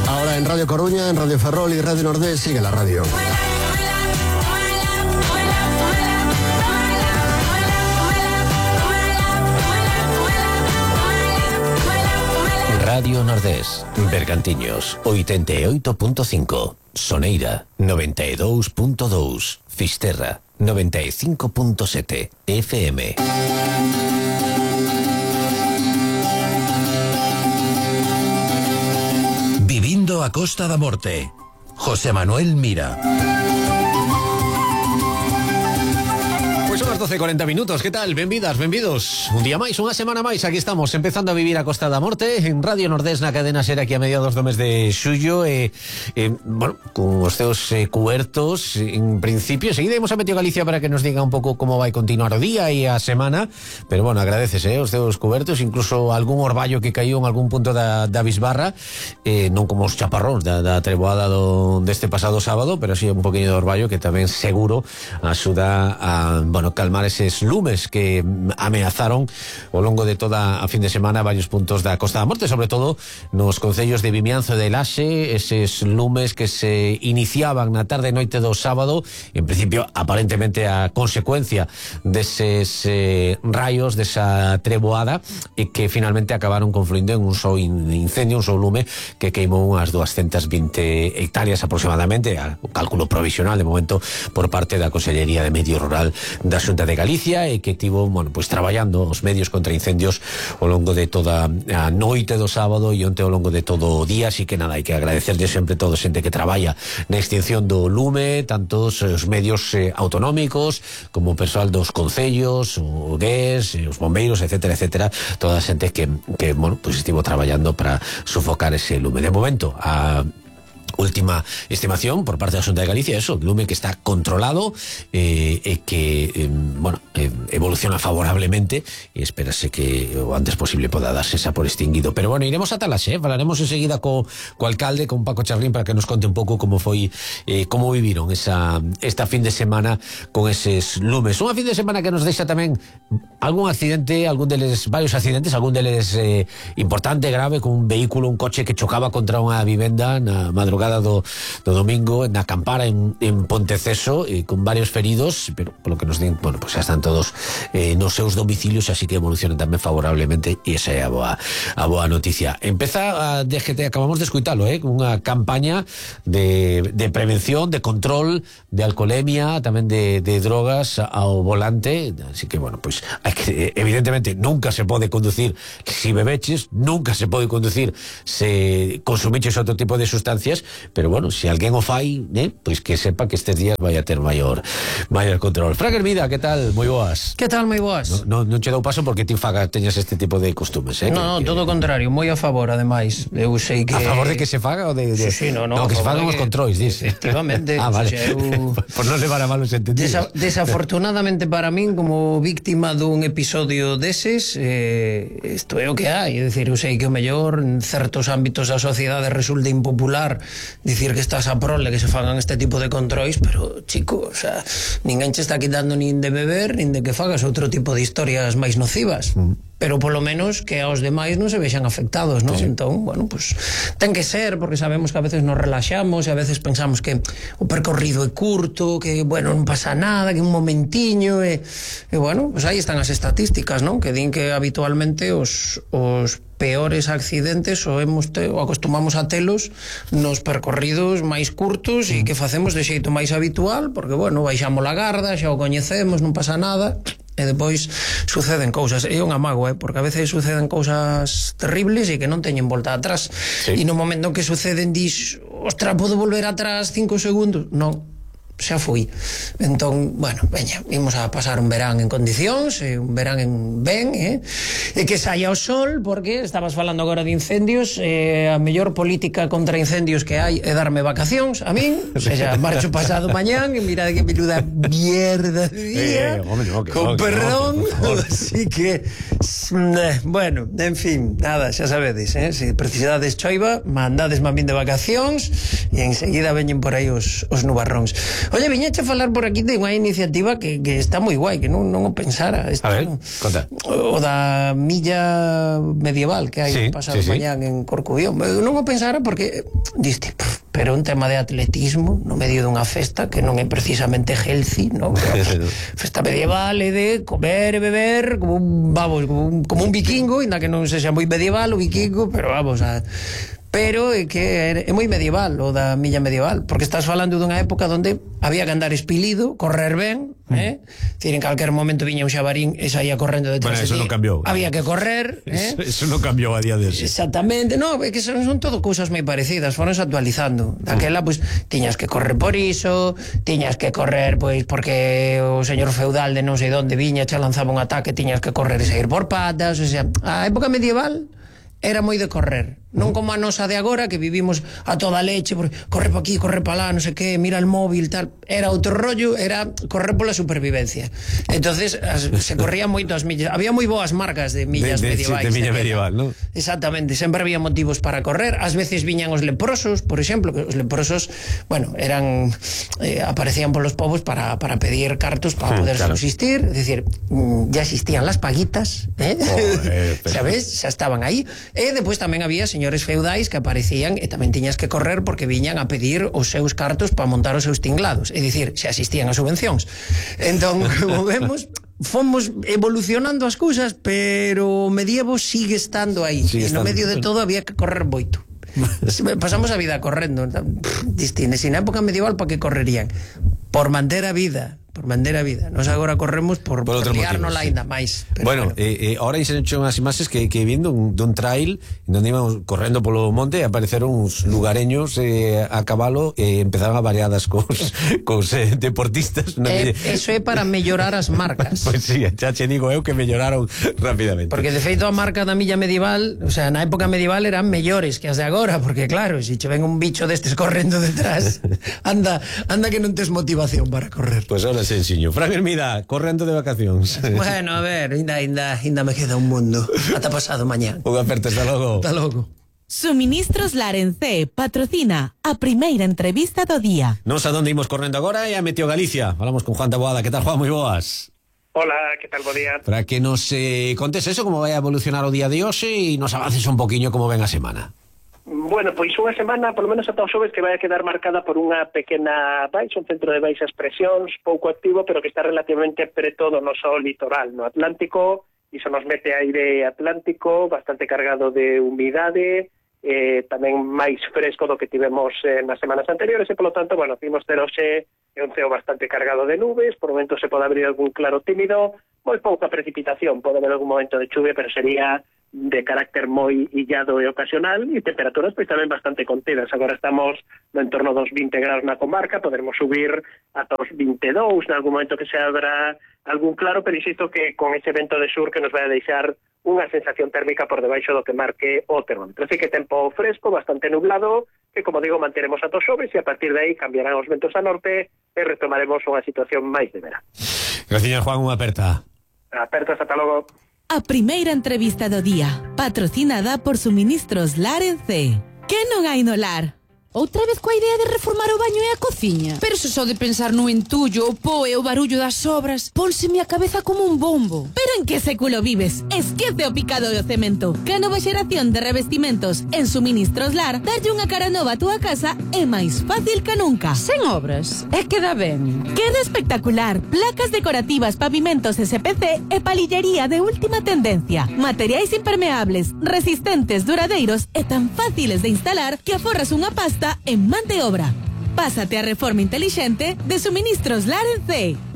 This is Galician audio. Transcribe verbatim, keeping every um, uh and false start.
Ahora en Radio Coruña, en Radio Ferrol y Radio Nordés sigue la radio. Radio Nordés, Bergantiños, oitenta e oito punto cinco, Soneira, noventa e dous punto dous, Fisterra, noventa e cinco punto sete, F M. Vivindo a Costa da Morte, José Manuel Mira. doce e cuarenta minutos, que tal? Benvidas, benvidos. Un día máis, unha semana máis, aquí estamos, empezando a vivir a Costa da Morte en Radio Nordés, na cadena Ser, aquí a mediados do mes de xullo, e, e bueno, con os teus eh, cubertos, en principio, seguida imos a Meteo Galicia para que nos diga un pouco como vai continuar o día e a semana, pero bueno, agradeces, eh, os teus cubertos, incluso algún orballo que caiu en algún punto da, da bisbarra, eh, non como os chaparróns da, da treboada do, deste pasado sábado, pero así un poquinho de orballo que tamén seguro axuda a, bueno, calmar eses lumes que ameazaron ao longo de toda a fin de semana varios puntos da Costa da Morte, sobre todo nos concellos de Vimianzo e de Laxe, eses lumes que se iniciaban na tarde e noite do sábado, en principio aparentemente a consecuencia deses eh, rayos, desa treboada, e que finalmente acabaron confluindo en un só incendio, un só lume que queimou unhas doscientas vinte hectáreas aproximadamente, a cálculo provisional de momento por parte da Consellería de Medio Rural da Xunta de Galicia, e que estivo, bueno, pues traballando os medios contra incendios ao longo de toda a noite do sábado e onte ao longo de todo o día, así que nada, hai que agradecerlle sempre todo xente que traballa na extinción do lume, tantos os medios eh, autonómicos como o persoal dos concellos, o G E S, os bombeiros, etcétera, etcétera, toda a xente que, que bueno, pues estivo traballando para sofocar ese lume. De momento, a última estimación por parte da Xunta de Galicia, eso, lume que está controlado e eh, que, eh, bueno, eh, evoluciona favorablemente, e espérase que o antes posible poda darse esa por extinguido. Pero bueno, iremos a Talaxe, eh? Falaremos enseguida co, co alcalde, con Paco Charrín, para que nos conte un pouco como foi, eh, como viviron esa, esta fin de semana con eses lumes. Unha fin de semana que nos deixa tamén algún accidente, algún deles, varios accidentes, algún deles eh, importante, grave, con un vehículo, un coche que chocaba contra unha vivenda na madrugada Do, do domingo na Campara en, en Ponteceso, eh, con varios feridos, pero polo que nos din, bueno, pues xa están todos eh, nos seus domicilios, así que evolucionan tamén favorablemente, e esa é a boa, a boa noticia. Empeza a D G T, acabamos de escuitalo, eh, unha campaña de, de prevención, de control de alcoholemia, tamén de, de drogas ao volante, así que bueno, pues hai que, evidentemente nunca se pode conducir si bebeches, nunca se pode conducir se consumiches outro tipo de sustancias, pero bueno, se si alguén o fai, eh, pois que sepa que estes días vai a ter maior maior control. Fran Hermida, que tal? Moi boas. Que tal, moi boas? No, no, non che dou paso porque ti faga, teñas este tipo de costumes, eh? No, que, no, todo o contrario, moi a favor, ademais. Eu sei que... A favor de que se faga ou de... de... Sí, sí, no, no. No, que se fagan os controis, dis. Efectivamente. Ah, vale. Eu... Por non levar a malos entendidos. Desa, desafortunadamente para min, como víctima dun episodio deses, eh, isto é o que hai. É dicir, eu sei que o mellor en certos ámbitos da sociedade resulta impopular dicir que estás a prole que se fagan este tipo de controis, pero, chico, o sea, ninguén che está quitando nin de beber, nin de que fagas outro tipo de historias máis nocivas. Mm. Pero polo menos que aos demais non se vexan afectados, non? Sí. Entón, bueno, pues ten que ser, porque sabemos que a veces nos relaxamos e a veces pensamos que o percorrido é curto, que, bueno, non pasa nada, que un momentiño, e, e bueno, pues aí están as estatísticas, non? Que din que habitualmente os, os peores accidentes o hemos te, o acostumamos a telos nos percorridos máis curtos e que facemos de xeito máis habitual, porque, bueno, baixamos a garda, xa o coñecemos, non pasa nada, e depois suceden cousas. É unha mágoa, eh? Porque a veces suceden cousas terribles e que non teñen volta atrás. Sí. E no momento en que suceden dis, ostra, podo volver atrás cinco segundos? Non, xa fui. Entón, bueno, veña, imos a pasar un verán en condicións, eh, un verán en ben, eh, e que saia o sol, porque estabas falando agora de incendios, eh, a mellor política contra incendios que hai é darme vacacións a min, o sea, marcho pasado mañán, e mira que menuda mierda de día, eh, hombre, no, que con no, perdón, no, así que, eh, bueno, en fin, nada, xa sabedes, eh, se precisades choiva, mandades a min de vacacións, e enseguida veñen por aí os, os nubarróns. Oye, viñeche a falar por aquí de unha iniciativa que, que está moi guai, que non, non o pensara. Esto, A ver, conta. O da milla medieval que hai Sí, pasado sí, sí. mañán en Corcubión. Non o pensara porque diste, pff, pero un tema de atletismo no medio dunha festa que non é precisamente healthy, non? Festa medieval é de comer e beber como un, vamos, como un, como un vikingo, ainda que non sexa moi medieval o vikingo, pero vamos a... Pero é que é moi medieval o da milla medieval, porque estás falando dunha época onde había que andar espilido, correr ben, mm. eh? Dicir, en calquer momento viña un xabarín e saía correndo detrás bueno, de eso ti. non cambiou. Había que correr, eh? Eso, eso non cambiou a día de hoxe. Exactamente, no, é que son, son todo cousas moi parecidas, foronse actualizando. Daquela, pois, pues, tiñas que correr por iso, tiñas que correr, pois, porque o señor feudal de non sei onde viña, che lanzaba un ataque, tiñas que correr e seguir por patas, o sea, a época medieval era moi de correr, non como a nosa de agora que vivimos a toda leche, corre pa aquí, corre pa lá, non sei que, mira el móvil, tal. Era outro rollo, era correr pola supervivencia. Entonces as, se corrían moito as millas, había moi boas marcas de millas de, de, medievais. De milla medieval, ¿no? Exactamente, sempre había motivos para correr. Ás veces viñan os leprosos, por exemplo, que os leprosos, bueno, eran eh, aparecían polos povos para, para pedir cartos para poder claro. subsistir, es decir, ya existían las paguitas, ¿eh? Oh, eh, ¿sabes? Xa estaban aí. E depois tamén había señores feudais que aparecían e tamén tiñas que correr porque viñan a pedir os seus cartos para montar os seus tinglados, é dicir, xa existían as subvencións. Entón, como vemos, fomos evolucionando as cousas, pero o medievo sigue estando aí, sigue e no estando. Medio de todo había que correr moito. Pasamos a vida correndo. Distines, en época medieval para que correrían? Por manter a vida, por manter a vida. Nos agora corremos por, por, por liarnos sí. ainda máis. Bueno, bueno. Eh, eh, ahora se han hecho unhas imaxes que, que viendo un, dun trail donde íbamos correndo polo monte apareceron uns lugareños eh, a cabalo e eh, empezaron a variadas cos, cos eh, deportistas. Eh, que... Eso é para mellorar as marcas. Pois pues sí, xa che digo eu que melloraron rápidamente. Porque de feito a marca da milla medieval, o sea, na época medieval eran mellores que as de agora, porque claro, se che ven un bicho destes correndo detrás, anda, anda que non tes motivación para correr. Pois pues ahora sencillo. Fran Hermida, correndo de vacacións. Bueno, a ver, ainda, ainda, ainda me queda un mundo. Ata pasado mañán. Unha aperta, hasta logo. Hasta logo. Suministros Larencé patrocina a primeira entrevista do día. Non sei onde imos correndo agora e a Meteo Galicia. Falamos con Juan Taboada. Que tal, Juan? Moi boas. Hola, que tal, bo día? Para que nos eh, contes eso, como vai a evolucionar o día de hoxe e nos avances un poquinho como ven a semana. Bueno, pois unha semana, polo menos ata o xoves, que vai a quedar marcada por unha pequena baixa, un centro de baixas presións, pouco activo, pero que está relativamente preto do noso litoral, no Atlántico. Iso nos mete aire atlántico, bastante cargado de humidade, eh, tamén máis fresco do que tivemos eh, nas semanas anteriores, e polo tanto, bueno, vimos ter hoxe un ceo bastante cargado de nubes, por momento se pode abrir algún claro tímido, moi pouca precipitación, pode haber algún momento de chuvia, pero sería de carácter moi illado e ocasional, e temperaturas pois tamén bastante contidas. Agora estamos no entorno dos vinte graus na comarca, poderemos subir ata os vinte e dous, en algún momento que se abra algún claro, pero insisto que con ese vento de sur que nos vai a deixar unha sensación térmica por debaixo do que marque o termómetro. Así que tempo fresco, bastante nublado, que como digo, manteremos ata os xoves e a partir de aí cambiarán os ventos a norte e retomaremos unha situación máis de verán. Gracias, Juan, unha aperta. Apertas, ata logo. A primeira entrevista do día, patrocinada por Suministros Larencé. Que non hai no lar? Outra vez coa idea de reformar o baño e a cociña? Pero se só de pensar no entullo, o po e o barullo das obras, pónseme a cabeza como un bombo. Pero en que século vives? Esquece o picado do cemento. Que a nova xeración de revestimentos en Suministros Lar darlle unha cara nova a túa casa é máis fácil que nunca. Sen obras, é que dá ben. Queda espectacular. Placas decorativas, pavimentos S P C e palillería de última tendencia. Materiais impermeables, resistentes, duradeiros e tan fáciles de instalar que aforras unha pasta en man de obra. Pásate a reforma inteligente de Suministros Larencé.